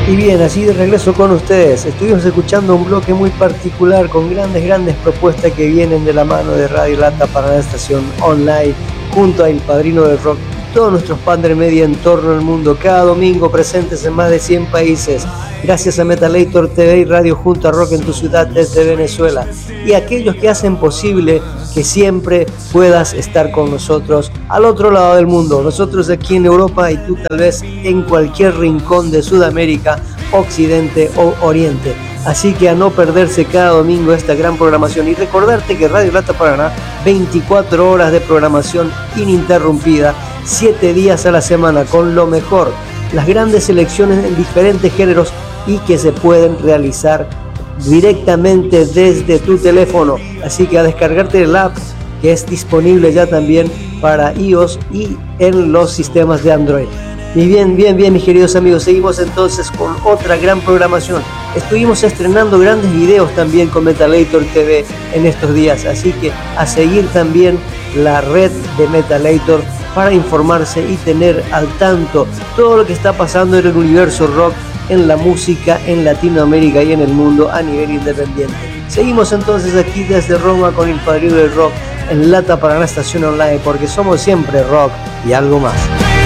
Y bien, así de regreso con ustedes. Estuvimos escuchando un bloque muy particular con grandes propuestas que vienen de la mano de Radio Lata para la estación online, junto a El Padrino del Rock y todos nuestros partners media en torno al mundo, cada domingo presentes en más de 100 países. Gracias a Metalator TV y Radio junto a Rock en tu ciudad desde Venezuela. Y a aquellos que hacen posible que siempre puedas estar con nosotros al otro lado del mundo. Nosotros aquí en Europa y tú tal vez en cualquier rincón de Sudamérica, Occidente o Oriente. Así que a no perderse cada domingo esta gran programación y recordarte que Radio Lata Paraná, 24 horas de programación ininterrumpida, 7 días a la semana con lo mejor, las grandes selecciones en diferentes géneros y que se pueden realizar directamente desde tu teléfono. Así que a descargarte el app que es disponible ya también para iOS y en los sistemas de Android. Y bien, mis queridos amigos, seguimos entonces con otra gran programación. Estuvimos estrenando grandes videos también con Metalator TV en estos días, así que a seguir también la red de Metalator para informarse y tener al tanto todo lo que está pasando en el universo rock, en la música, en Latinoamérica y en el mundo a nivel independiente. Seguimos entonces aquí desde Roma con El Padrino del Rock en Lata Paraná Estación Online, porque somos siempre rock y algo más.